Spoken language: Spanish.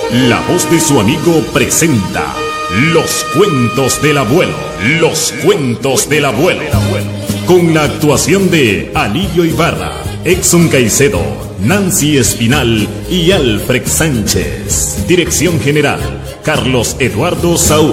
La voz de su amigo presenta Los Cuentos del Abuelo. Los Cuentos del Abuelo. Con la actuación de Alirio Ibarra, Exxon Caicedo, Nancy Espinal y Alfred Sánchez. Dirección general, Carlos Eduardo Saúl.